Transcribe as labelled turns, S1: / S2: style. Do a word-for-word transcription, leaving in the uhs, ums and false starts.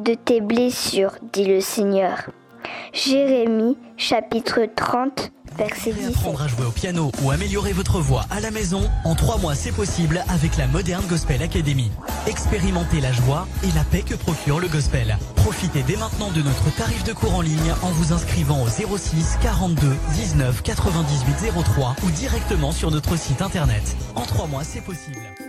S1: de tes blessures, dit le Seigneur. Jérémie, chapitre trente, verset dix-sept.
S2: Apprendre à jouer au piano ou améliorer votre voix à la maison, en trois mois c'est possible avec la Modern Gospel Academy. Expérimentez la joie et la paix que procure le gospel. Profitez dès maintenant de notre tarif de cours en ligne en vous inscrivant au zéro six quarante-deux dix-neuf quatre-vingt-dix-huit zéro trois ou directement sur notre site internet. En trois mois c'est possible.